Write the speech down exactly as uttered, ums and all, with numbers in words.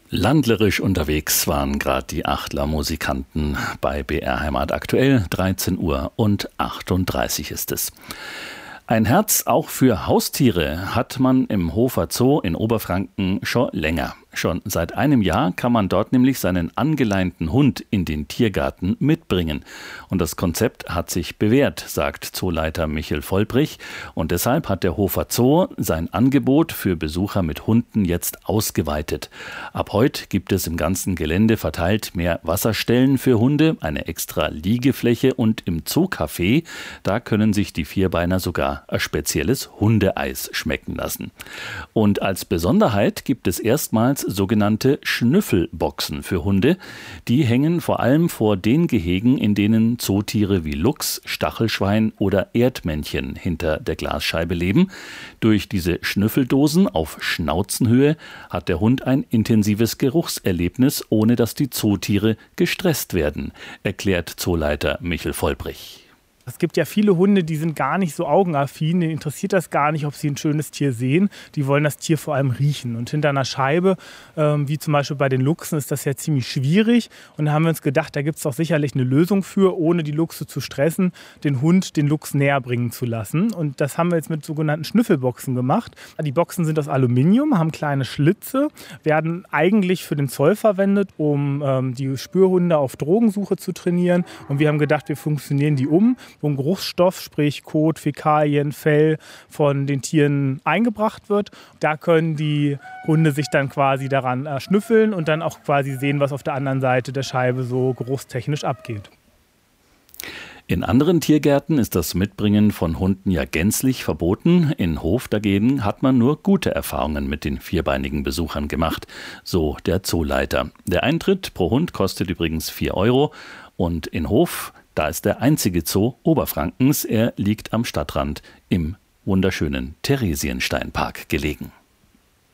Landlerisch unterwegs waren gerade die Achtler-Musikanten bei B R Heimat aktuell. dreizehn Uhr und achtunddreißig ist es. Ein Herz auch für Haustiere hat man im Hofer Zoo in Oberfranken schon länger. Schon seit einem Jahr kann man dort nämlich seinen angeleinten Hund in den Tiergarten mitbringen. Und das Konzept hat sich bewährt, sagt Zooleiter Michel Vollbrich. Und deshalb hat der Hofer Zoo sein Angebot für Besucher mit Hunden jetzt ausgeweitet. Ab heute gibt es im ganzen Gelände verteilt mehr Wasserstellen für Hunde, eine extra Liegefläche und im Zoocafé, da können sich die Vierbeiner sogar ein spezielles Hundeeis schmecken lassen. Und als Besonderheit gibt es erstmals sogenannte Schnüffelboxen für Hunde. Die hängen vor allem vor den Gehegen, in denen Zootiere wie Luchs, Stachelschwein oder Erdmännchen hinter der Glasscheibe leben. Durch diese Schnüffeldosen auf Schnauzenhöhe hat der Hund ein intensives Geruchserlebnis, ohne dass die Zootiere gestresst werden, erklärt Zooleiter Michel Vollbrich. Es gibt ja viele Hunde, die sind gar nicht so augenaffin, denen interessiert das gar nicht, ob sie ein schönes Tier sehen. Die wollen das Tier vor allem riechen. Und hinter einer Scheibe, ähm, wie zum Beispiel bei den Luchsen, ist das ja ziemlich schwierig. Und da haben wir uns gedacht, da gibt es doch sicherlich eine Lösung für, ohne die Luchse zu stressen, den Hund den Luchs näher bringen zu lassen. Und das haben wir jetzt mit sogenannten Schnüffelboxen gemacht. Die Boxen sind aus Aluminium, haben kleine Schlitze, werden eigentlich für den Zoll verwendet, um ähm, die Spürhunde auf Drogensuche zu trainieren. Und wir haben gedacht, wir funktionieren die um, wo ein Geruchsstoff, sprich Kot, Fäkalien, Fell von den Tieren eingebracht wird. Da können die Hunde sich dann quasi daran äh, schnüffeln und dann auch quasi sehen, was auf der anderen Seite der Scheibe so geruchstechnisch abgeht. In anderen Tiergärten ist das Mitbringen von Hunden ja gänzlich verboten. In Hof dagegen hat man nur gute Erfahrungen mit den vierbeinigen Besuchern gemacht, so der Zooleiter. Der Eintritt pro Hund kostet übrigens vier Euro und in Hof, da ist der einzige Zoo Oberfrankens. Er liegt am Stadtrand im wunderschönen Theresiensteinpark gelegen.